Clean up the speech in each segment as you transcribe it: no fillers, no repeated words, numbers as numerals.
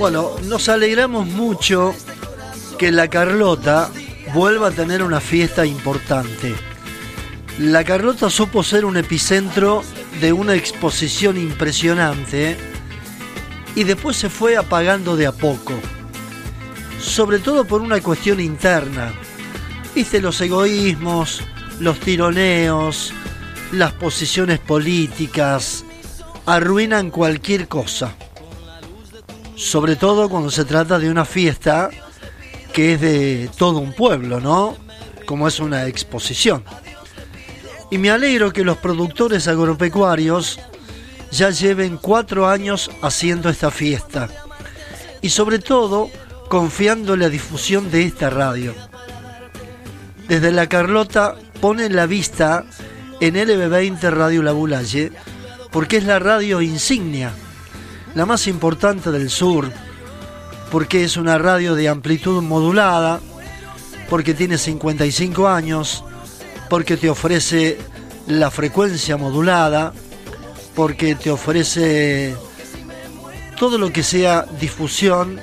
Bueno, nos alegramos mucho que La Carlota vuelva a tener una fiesta importante. La Carlota supo ser un epicentro de una exposición impresionante y después se fue apagando de a poco, sobre todo por una cuestión interna. Viste, los egoísmos, los tironeos, las posiciones políticas arruinan cualquier cosa, sobre todo cuando se trata de una fiesta que es de todo un pueblo, ¿no? Como es una exposición. Y me alegro que los productores agropecuarios ya lleven 4 años haciendo esta fiesta y sobre todo confiando en la difusión de esta radio. Desde La Carlota ponen la vista en LB20 Radio La Bulaye porque es la radio insignia, la más importante del sur, porque es una radio de amplitud modulada, porque tiene 55 años, porque te ofrece la frecuencia modulada, porque te ofrece todo lo que sea difusión.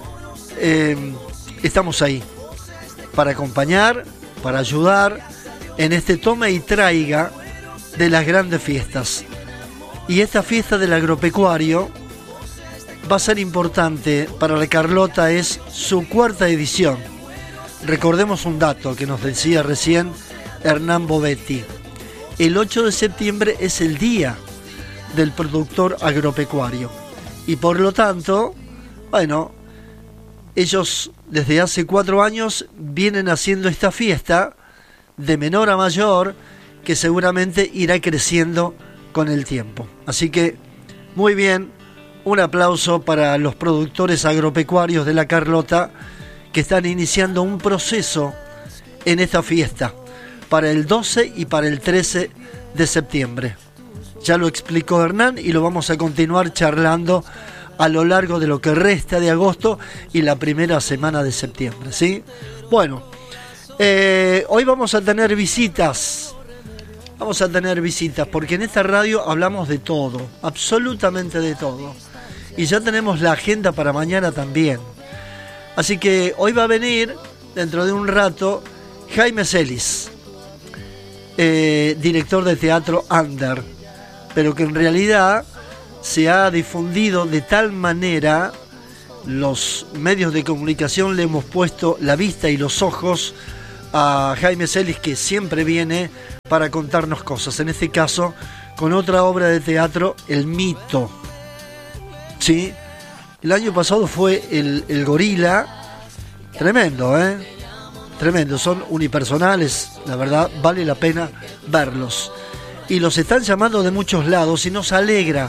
Estamos ahí para acompañar, para ayudar en este toma y traiga de las grandes fiestas. Y esta fiesta del agropecuario va a ser importante para La Carlota, es su 4ª edición. Recordemos un dato que nos decía recién Hernán Bovetti. El 8 de septiembre es el día del productor agropecuario. Y por lo tanto, bueno, ellos desde hace 4 años vienen haciendo esta fiesta de menor a mayor que seguramente irá creciendo con el tiempo. Así que, muy bien, un aplauso para los productores agropecuarios de La Carlota que están iniciando un proceso en esta fiesta para el 12 y para el 13 de septiembre. Ya lo explicó Hernán y lo vamos a continuar charlando a lo largo de lo que resta de agosto y la primera semana de septiembre, ¿sí? Bueno, hoy vamos a tener visitas. Vamos a tener visitas porque en esta radio hablamos de todo, absolutamente de todo. Y ya tenemos la agenda para mañana también. Así que hoy va a venir, dentro de un rato, Jaime Celis, director de Teatro Under, pero que en realidad se ha difundido de tal manera, los medios de comunicación le hemos puesto la vista y los ojos a Jaime Celis, que siempre viene para contarnos cosas, en este caso con otra obra de teatro, El Mito. ¿Sí? El año pasado fue el Gorila, tremendo, tremendo, son unipersonales, la verdad vale la pena verlos. Y los están llamando de muchos lados y nos alegra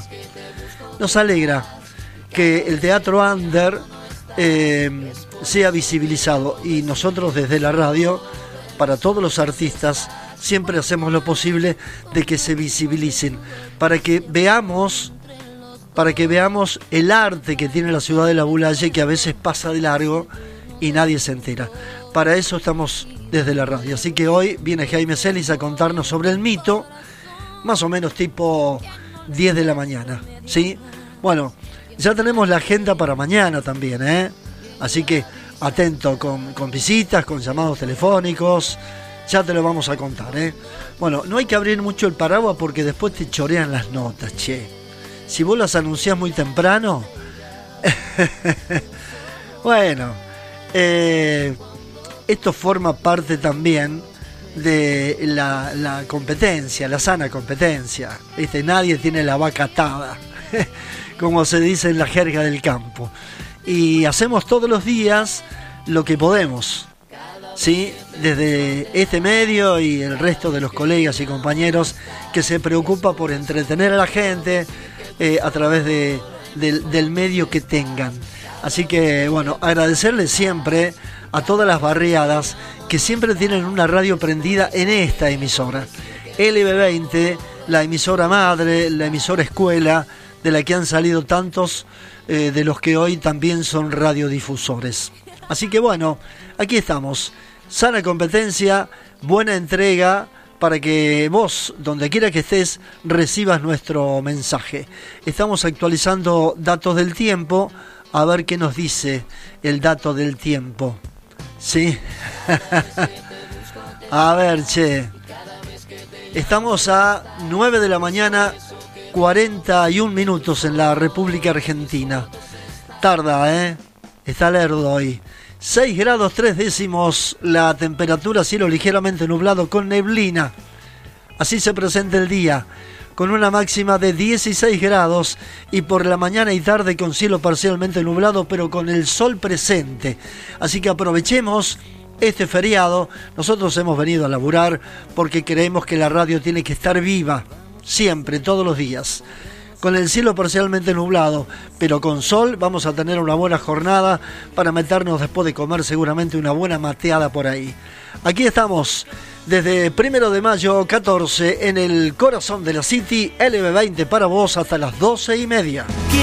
que el Teatro Under sea visibilizado. Y nosotros desde la radio, para todos los artistas, siempre hacemos lo posible de que se visibilicen, para que veamos el arte que tiene la ciudad de La Bulaye, que a veces pasa de largo y nadie se entera. Para eso estamos desde la radio. Así que hoy viene Jaime Celis a contarnos sobre El Mito, más o menos tipo 10 de la mañana, ¿sí? Bueno, ya tenemos la agenda para mañana también, Así que atento con visitas, con llamados telefónicos, ya te lo vamos a contar, Bueno, no hay que abrir mucho el paraguas porque después te chorean las notas, che. Si vos las anunciás muy temprano, bueno, esto forma parte también de la competencia, la sana competencia, ¿viste? Nadie tiene la vaca atada, como se dice en la jerga del campo. Y hacemos todos los días lo que podemos, ¿sí? Desde este medio y el resto de los colegas y compañeros que se preocupa por entretener a la gente a través del medio que tengan. Así que, bueno, agradecerles siempre a todas las barriadas que siempre tienen una radio prendida en esta emisora. LB20, la emisora madre, la emisora escuela, de la que han salido tantos de los que hoy también son radiodifusores. Así que bueno, aquí estamos. Sana competencia, buena entrega, para que vos, donde quiera que estés, recibas nuestro mensaje. Estamos actualizando datos del tiempo a ver qué nos dice el dato del tiempo. ¿Sí? A ver, che. Estamos a 9 de la mañana, 41 minutos en la República Argentina. Tarda, ¿eh? Está lerdo hoy. 6 grados 3 décimos la temperatura, cielo ligeramente nublado con neblina. Así se presenta el día, con una máxima de 16 grados y por la mañana y tarde con cielo parcialmente nublado, pero con el sol presente. Así que aprovechemos este feriado. Nosotros hemos venido a laburar porque creemos que la radio tiene que estar viva, siempre, todos los días. Con el cielo parcialmente nublado, pero con sol, vamos a tener una buena jornada para meternos después de comer seguramente una buena mateada por ahí. Aquí estamos, desde 1 de mayo 14, en el corazón de la City, LB20 para vos hasta las 12:30.